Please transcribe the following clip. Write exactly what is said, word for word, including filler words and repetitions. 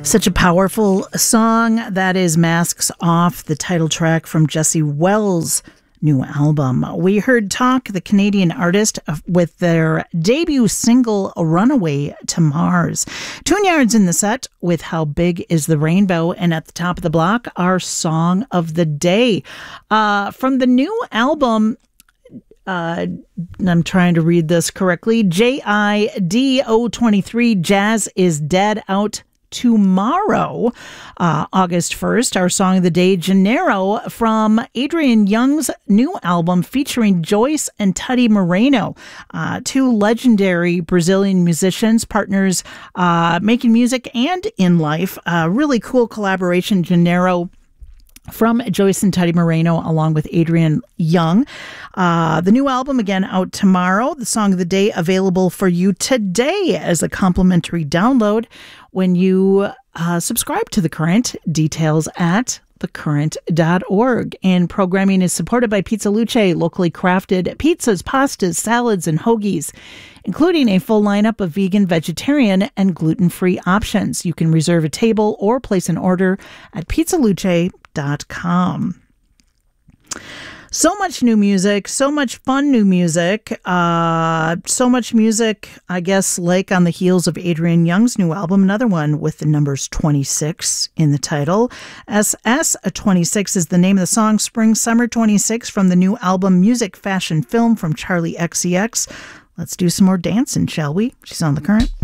Such a powerful song. That is Masks Off, the title track from Jesse Wells' new album. We heard Talk, the Canadian artist, with their debut single, Runaway to Mars. Tune-Yards in the set with How Big is the Rainbow, and at the top of the block, our song of the day. Uh, from the new album, Uh, I'm trying to read this correctly. J I D O twenty-three, Jazz is Dead, out tomorrow, uh, August first. Our song of the day, Janeiro, from Adrian Young's new album featuring Joyce and Teddy Moreno, uh, two legendary Brazilian musicians, partners uh, making music and in life. Uh, really cool collaboration, Janeiro, from Joyce and Teddy Moreno, along with Adrian Young. Uh, the new album, again, out tomorrow. The song of the day available for you today as a complimentary download when you uh, subscribe to The Current. Details at the current dot org. And programming is supported by Pizza Luce, locally crafted pizzas, pastas, salads, and hoagies, including a full lineup of vegan, vegetarian, and gluten-free options. You can reserve a table or place an order at pizza luce dot com. So much new music, so much fun new music, uh, so much music, I guess, like on the heels of Adrian Young's new album, another one with the numbers twenty-six in the title. S S twenty-six is the name of the song, Spring Summer twenty-six, from the new album Music Fashion Film from Charlie X C X. Let's do some more dancing, shall we? She's on The Current.